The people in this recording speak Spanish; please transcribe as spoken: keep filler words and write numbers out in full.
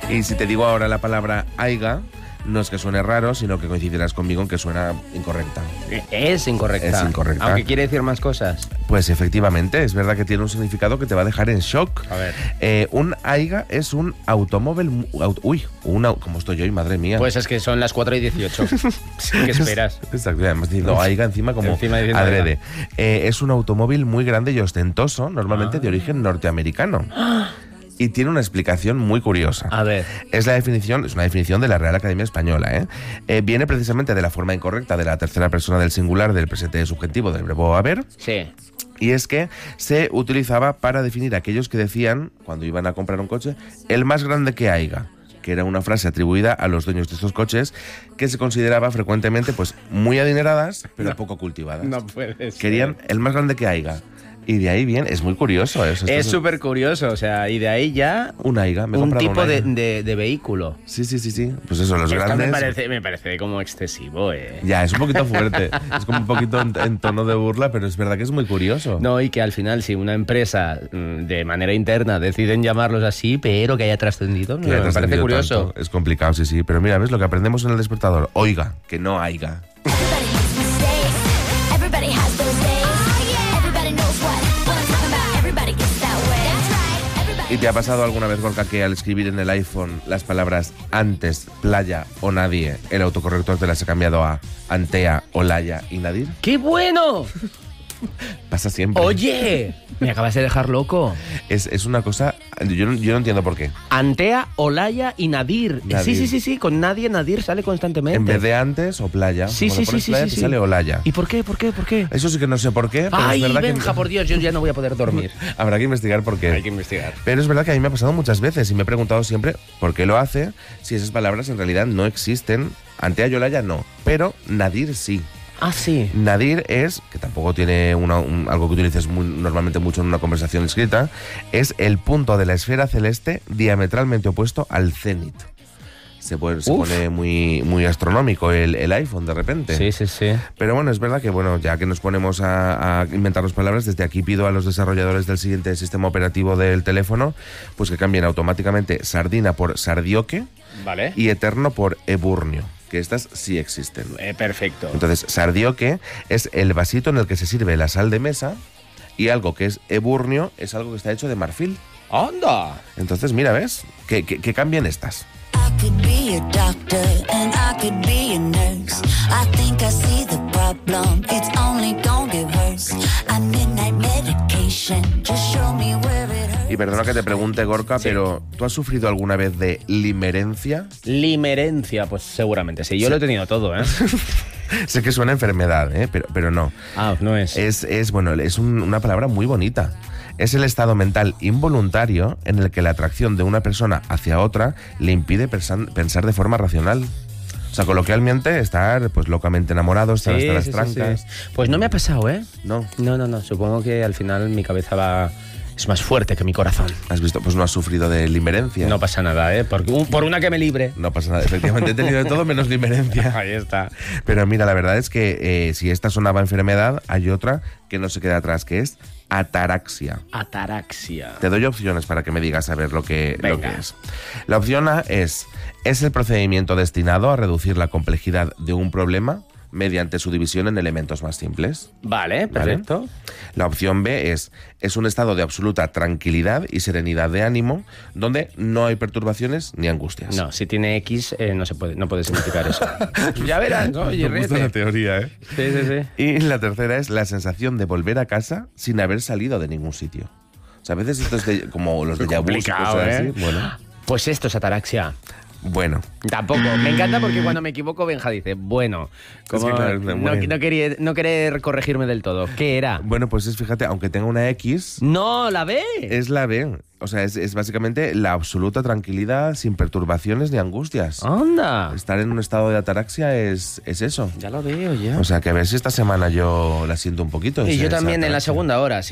Y si te digo ahora la palabra aiga, no es que suene raro, sino que coincidirás conmigo en que suena incorrecta. Es incorrecta. Es incorrecta. Aunque quiere decir más cosas. Pues efectivamente, es verdad que tiene un significado que te va a dejar en shock. A ver. Eh, un aiga es un automóvil... Aut, uy, un, ¿cómo estoy yo hoy? Madre mía. Pues es que son las cuatro y dieciocho. ¿Qué esperas? Exacto, además diciendo aiga encima como Encima diciendo adrede. Eh, es un automóvil muy grande y ostentoso, normalmente Ah. de origen norteamericano. Y tiene una explicación muy curiosa. A ver. Es la definición, es una definición de la Real Academia Española, ¿eh? Eh, viene precisamente de la forma incorrecta de la tercera persona del singular del presente subjuntivo del verbo haber. Sí. Y es que se utilizaba para definir a aquellos que decían, cuando iban a comprar un coche, el más grande que haiga, que era una frase atribuida a los dueños de estos coches que se consideraba frecuentemente pues muy adineradas, pero No. poco cultivadas. No puede ser. Querían el más grande que haiga. Y de ahí bien, es muy curioso eso. Es Esto súper curioso, o sea, y de ahí ya un aiga, me he un comprado tipo un de, aiga. de, de vehículo. Sí, sí, sí, sí. Pues eso, los Esto grandes... me parece, me parece como excesivo, eh. Ya, es un poquito fuerte. Es como un poquito en, en tono de burla, pero es verdad que es muy curioso. No, y que al final, si una empresa mm, de manera interna deciden llamarlos así, pero que haya trascendido, Que me haya parece trascendido curioso. tanto. Es complicado, sí, sí. Pero mira, ¿ves lo que aprendemos en el despertador? Oiga, que no haiga. Everybody makes mistakes. Everybody has those days. Everybody knows what, what I'm talking about. Everybody gets that way. That's right. Everybody. ¿Y te ha pasado alguna vez, Gorka, que al escribir en el iPhone las palabras antes, playa o nadie, el autocorrector te las ha cambiado a Antea, Olaya y Nadir? ¡Qué bueno! Pasa siempre. Oye, me acabas de dejar loco. Es, es una cosa... Yo no, yo no entiendo por qué. Antea, Olaya y Nadir. Nadir. Sí, sí, sí, sí, con nadie Nadir sale constantemente. En vez de antes o playa, Sí, cuando sí, pones sí, sí, playa sí, te sí. sale Olaya. ¿Y por qué? ¿Por qué? ¿Por qué? Eso sí que no sé por qué, pero Ay, es verdad Benja, que... por Dios, yo ya no voy a poder dormir. Habrá que investigar por qué. Hay que investigar. Pero es verdad que a mí me ha pasado muchas veces y me he preguntado siempre por qué lo hace, si esas palabras en realidad no existen. Antea y Olaya no, pero Nadir sí. Ah, sí. Nadir es, que tampoco tiene una- un- algo que utilices muy- normalmente mucho en una conversación escrita, es el punto de la esfera celeste diametralmente opuesto al cenit. Se, pone, se Uf. pone muy, muy astronómico el, el iPhone de repente. Sí, sí, sí. Pero bueno, es verdad que bueno, ya que nos ponemos a, a inventarnos palabras, desde aquí pido a los desarrolladores del siguiente sistema operativo del teléfono, pues que cambien automáticamente sardina por sardioque Vale. y eterno por eburnio, que estas sí existen. Eh, perfecto. Entonces, sardioque es el vasito en el que se sirve la sal de mesa y algo que es eburnio es algo que está hecho de marfil. ¡Anda! Entonces, mira, ¿ves? Que, que, que cambien estas. I could be a doctor and I could be a nurse. I think I see the problem. It's only gonna get worse. I need night medication. Just show me where it hurts. Y perdona que te pregunte, Gorka, Sí. pero ¿tú has sufrido alguna vez de limerencia? Limerencia, pues seguramente sí. Yo lo he tenido todo, ¿eh? Sé que suena a enfermedad, ¿eh? pero, pero no. Ah, no es. Es, es bueno, es un- una palabra muy bonita. Es el estado mental involuntario en el que la atracción de una persona hacia otra le impide persan- pensar de forma racional. O sea, coloquialmente, estar pues locamente enamorado, estar hasta las sí, sí, trancas. sí. Pues no me ha pasado, ¿eh? No, No, no, no. Supongo que al final mi cabeza va... Es más fuerte que mi corazón. has visto, pues no has sufrido de limerencia. No pasa nada, ¿eh? Por, por una que me libre. No pasa nada, efectivamente he tenido de todo menos limerencia. Ahí está. Pero mira, la verdad es que eh, si esta sonaba enfermedad, hay otra que no se queda atrás, que es ataraxia. Ataraxia. Te doy opciones para que me digas a ver lo que, lo Venga. que es. La opción A es, es el procedimiento destinado a reducir la complejidad de un problema mediante su división en elementos más simples. Vale, perfecto. La opción B es, es un estado de absoluta tranquilidad y serenidad de ánimo donde no hay perturbaciones ni angustias. No, si tiene X eh, no se puede, no puede significar eso. Ya verás, oye, Me gusta rete. la teoría, ¿eh? Sí, sí, sí. Y la tercera es la sensación de volver a casa sin haber salido de ningún sitio. O sea, a veces esto es de- como los de vu y complicado, cosas ¿eh? así. Bueno, Pues esto es ataraxia. bueno. Tampoco. Me encanta porque cuando me equivoco, Benja dice, bueno, como Es que claro, no, muy bien. no quería, no querer corregirme del todo. ¿Qué era? Bueno, pues es, fíjate, aunque tenga una X, No, la B. es la B. O sea, es, es básicamente la absoluta tranquilidad sin perturbaciones ni angustias. Anda. Estar en un estado de ataraxia es, es eso. Ya lo veo, ya. O sea, que a ver si esta semana yo la siento un poquto. y esa- yo esa también en la ataraxia. segunda hora, sí.